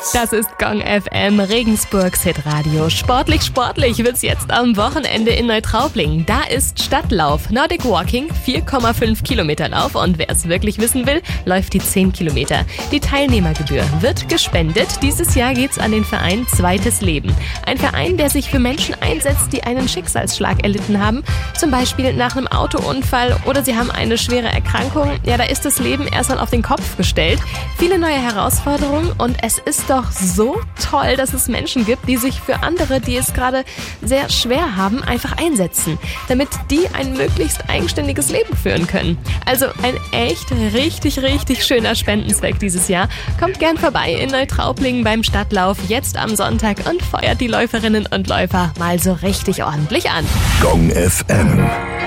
Das ist Gong FM, Regensburgs Hitradio. Sportlich wird's jetzt am Wochenende in Neutraubling. Da ist Stadtlauf, Nordic Walking, 4,5 Kilometer Lauf und wer es wirklich wissen will, läuft die 10 Kilometer. Die Teilnehmergebühr wird gespendet. Dieses Jahr geht's an den Verein Zweites Leben. Ein Verein, der sich für Menschen einsetzt, die einen Schicksalsschlag erlitten haben. Zum Beispiel nach einem Autounfall oder sie haben eine schwere Erkrankung. Ja, da ist das Leben erstmal auf den Kopf gestellt. Viele neue Herausforderungen und es ist doch so toll, dass es Menschen gibt, die sich für andere, die es gerade sehr schwer haben, einfach einsetzen, damit die ein möglichst eigenständiges Leben führen können. Also ein echt richtig schöner Spendenzweck dieses Jahr. Kommt gern vorbei in Neutraubling beim Stadtlauf jetzt am Sonntag und feuert die Läuferinnen und Läufer mal so richtig ordentlich an. Gong FM.